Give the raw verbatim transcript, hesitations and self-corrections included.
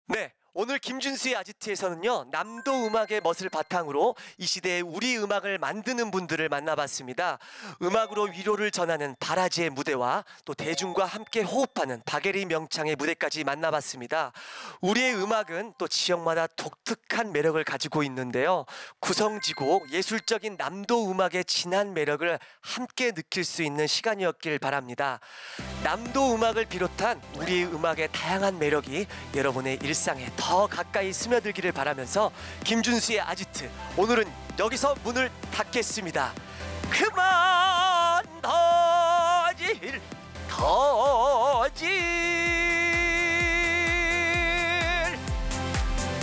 네, 오늘 김준수의 아지트에서는요, 남도 음악의 멋을 바탕으로 이 시대의 우리 음악을 만드는 분들을 만나봤습니다. 음악으로 위로를 전하는 바라지의 무대와 또 대중과 함께 호흡하는 박예리 명창의 무대까지 만나봤습니다. 우리의 음악은 또 지역마다 독특한 매력을 가지고 있는데요. 구성지고 예술적인 남도 음악의 진한 매력을 함께 느낄 수 있는 시간이었길 바랍니다. 남도 음악을 비롯한 우리 음악의 다양한 매력이 여러분의 일상에 더 가까이 스며들기를 바라면서 김준수의 아지트, 오늘은 여기서 문을 닫겠습니다. 그만 더질 더질